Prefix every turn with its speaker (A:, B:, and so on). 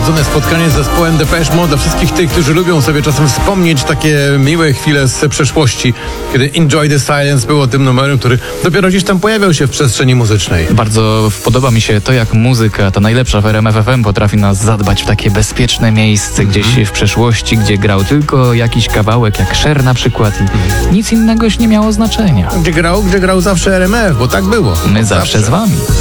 A: nienagrodzone spotkanie z zespołem Depeche Mode dla wszystkich tych, którzy lubią sobie czasem wspomnieć takie miłe chwile z przeszłości, kiedy Enjoy the Silence było tym numerem, który dopiero gdzieś tam pojawiał się w przestrzeni muzycznej.
B: Bardzo podoba mi się to, jak muzyka, ta najlepsza w RMF FM, potrafi nas zadbać w takie bezpieczne miejsce gdzieś w przeszłości, gdzie grał tylko jakiś kawałek, jak Cher na przykład i nic innego już nie miało znaczenia.
A: Gdzie grał zawsze RMF, bo tak było.
B: My zawsze z wami.